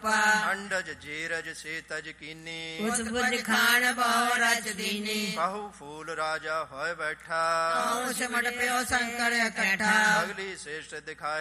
ਆਪਾ। ਅੰਡਜ ਜੀਰਜ ਸੇ ਤਜ ਕੀਨੀ, ਉਸ ਬੁਝ ਖਾਣ ਬਹੁ ਰਚ ਦੀਨੀ। ਕਹੂ ਫੂਲ ਰਾਜਾ ਹੋਇ ਬੈਠਾ, ਕਹੂੰ ਸਿਮਟ ਪਿਓ ਸ਼ੰਕਰ ਇਕੱਠਾ। ਅਗਲੀ ਸ੍ਰੇਸ਼ਟ ਦਿਖਾਏ